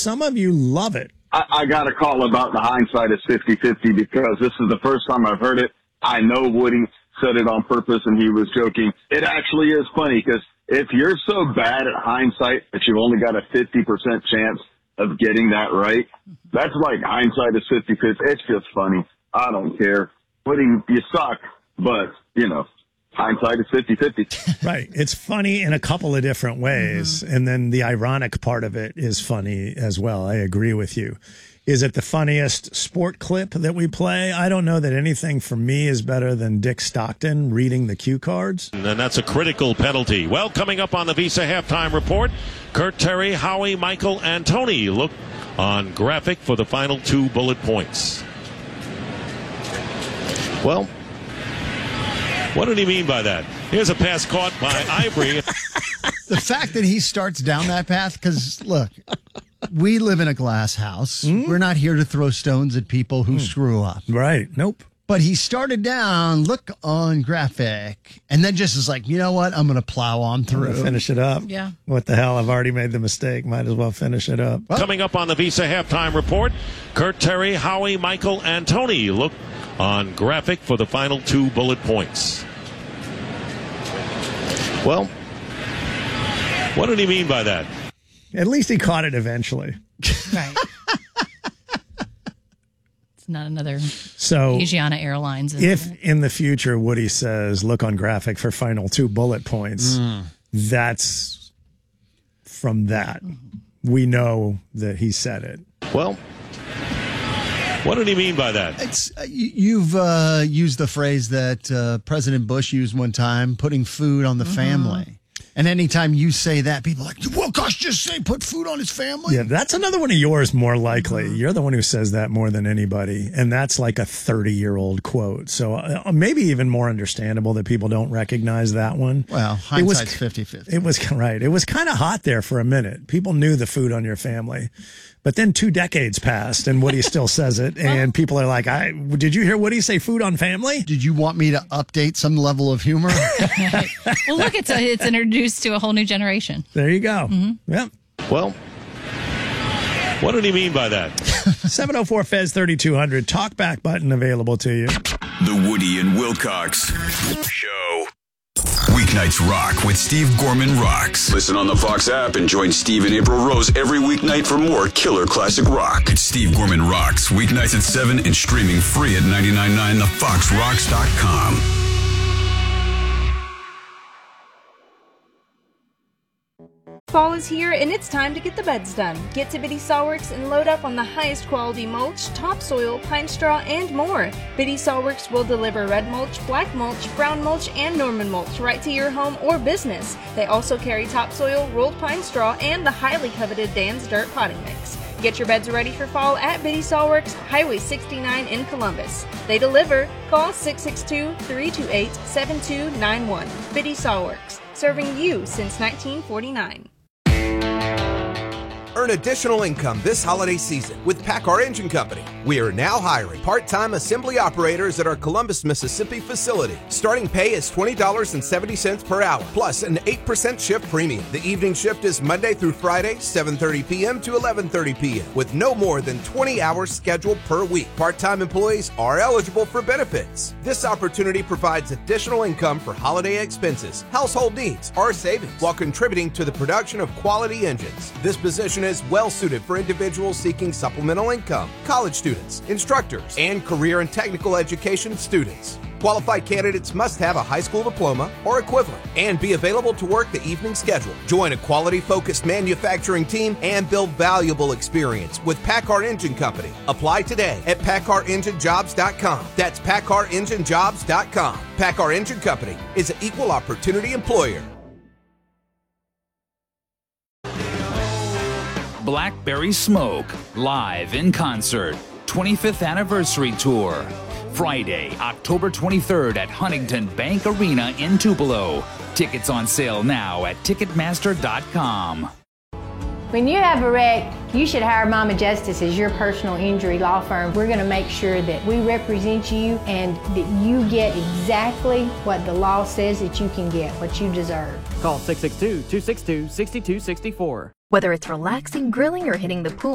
some of you love it. I got a call about the hindsight is 50-50 because this is the first time I've heard it. I know Woody said it on purpose and he was joking. It actually is funny because if you're so bad at hindsight that you've only got a 50% chance of getting that right, that's like hindsight is 50-50. It's just funny. I don't care. Woody, you suck, but, hindsight is 50-50. Right. It's funny in a couple of different ways. Mm-hmm. And then the ironic part of it is funny as well. I agree with you. Is it the funniest sport clip that we play? I don't know that anything for me is better than Dick Stockton reading the cue cards. And that's a critical penalty. Well, coming up on the Visa Halftime Report, Kurt Terry, Howie, Michael, and Tony look on graphic for the final 2 bullet points. Well, what did he mean by that? Here's a pass caught by Ivory. The fact that he starts down that path, because, look, we live in a glass house. We're not here to throw stones at people who screw up. Right. Nope. But he started down, look on graphic, and then just is like, you know what? I'm going to plow on through. Finish it up. Yeah. What the hell? I've already made the mistake. Might as well finish it up. Well, coming up on the Visa Halftime Report, Kurt Terry, Howie, Michael, and Tony look on graphic for the final 2 bullet points. Well, what did he mean by that? At least he caught it eventually. Right. It's not another so Asiana Airlines. If in the future Woody says, look on graphic for final 2 bullet points, that's from that. We know that he said it. Well, what did he mean by that? It's you've used the phrase that President Bush used one time, putting food on the family. And anytime you say that, people are like, well, gosh, just say put food on his family. Yeah, that's another one of yours, more likely. You're the one who says that more than anybody. And that's like a 30-year-old quote. So maybe even more understandable that people don't recognize that one. Well, hindsight's 50-50. It was right. It was kind of hot there for a minute. People knew the food on your family. But then 2 decades passed, and Woody still says it, and people are like, did you hear Woody say food on family? Did you want me to update some level of humor? Well, look, it's introduced to a whole new generation. There you go. Mm-hmm. Yep. Well, what did he mean by that? 704 Fez 3200. Talkback button available to you. The Woody and Wilcox Show. Weeknights rock with Steve Gorman rocks. Listen on the Fox app and join Steve and April Rose every weeknight for more killer classic rock. It's Steve Gorman Rocks, weeknights at 7 and streaming free at 99.9thefoxrocks.com. Fall is here and it's time to get the beds done. Get to Biddy Sawworks and load up on the highest quality mulch, topsoil, pine straw, and more. Biddy Sawworks will deliver red mulch, black mulch, brown mulch, and Norman mulch right to your home or business. They also carry topsoil, rolled pine straw, and the highly coveted Dan's Dirt Potting Mix. Get your beds ready for fall at Biddy Sawworks, Highway 69 in Columbus. They deliver. Call 662-328-7291. Biddy Sawworks, serving you since 1949. Earn additional income this holiday season with PACCAR Engine Company. We are now hiring part-time assembly operators at our Columbus, Mississippi facility. Starting pay is $20.70 per hour, plus an 8% shift premium. The evening shift is Monday through Friday, 7:30 p.m. to 11:30 p.m., with no more than 20 hours scheduled per week. Part-time employees are eligible for benefits. This opportunity provides additional income for holiday expenses, household needs, or savings, while contributing to the production of quality engines. This position is well suited for individuals seeking supplemental income, college students, instructors, and career and technical education students. Qualified candidates must have a high school diploma or equivalent and be available to work the evening schedule. Join a quality-focused manufacturing team and build valuable experience with PACCAR Engine Company. Apply today at PACCAREngineJobs.com. That's PACCAREngineJobs.com. PACCAR Engine Company is an equal opportunity employer. Blackberry Smoke, live in concert, 25th anniversary tour. Friday, October 23rd at Huntington Bank Arena in Tupelo. Tickets on sale now at Ticketmaster.com. When you have a wreck, you should hire Mama Justice as your personal injury law firm. We're going to make sure that we represent you and that you get exactly what the law says that you can get, what you deserve. Call 662-262-6264. Whether it's relaxing, grilling, or hitting the pool,